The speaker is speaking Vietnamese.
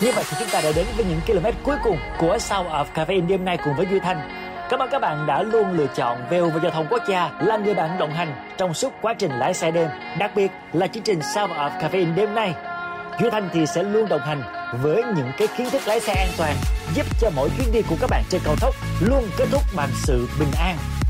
Như vậy thì chúng ta đã đến với những km cuối cùng của Sound of Caffeine đêm nay cùng với Duy Thanh. Cảm ơn các bạn đã luôn lựa chọn VOV Giao thông Quốc gia là người bạn đồng hành trong suốt quá trình lái xe đêm, đặc biệt là chương trình Sound of Caffeine đêm nay. Duy Thanh thì sẽ luôn đồng hành với những cái kiến thức lái xe an toàn, giúp cho mỗi chuyến đi của các bạn trên cao tốc luôn kết thúc bằng sự bình an.